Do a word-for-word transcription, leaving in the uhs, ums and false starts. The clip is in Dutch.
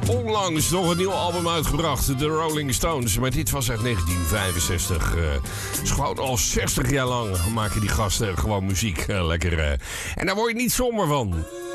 onlangs nog een nieuw album uitgebracht. The Rolling Stones. Maar dit was uit negentien vijfenzestig. Uh, is gewoon al zestig jaar lang maken die gasten gewoon muziek. Uh, lekker. Uh. En daar word je niet somber van.